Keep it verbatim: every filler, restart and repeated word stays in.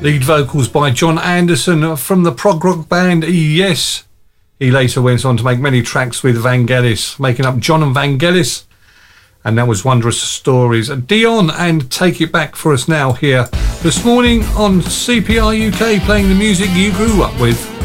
Lead vocals by John Anderson from the prog rock band Yes. He later went on to make many tracks with Vangelis, making up John and Vangelis, and that was Wondrous Stories. Dion and Take It Back for us now here this morning on C P R U K, playing the music you grew up with.